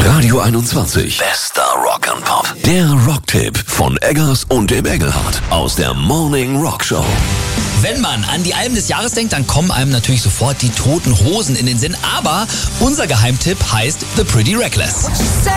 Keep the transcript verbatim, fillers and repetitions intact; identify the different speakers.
Speaker 1: Radio einundzwanzig. Bester Rock and Pop. Der Rocktipp von Eggers und dem Engelhardt aus der Morning Rock Show.
Speaker 2: Wenn man an die Alben des Jahres denkt, dann kommen einem natürlich sofort die Toten Hosen in den Sinn. Aber unser Geheimtipp heißt The Pretty Reckless.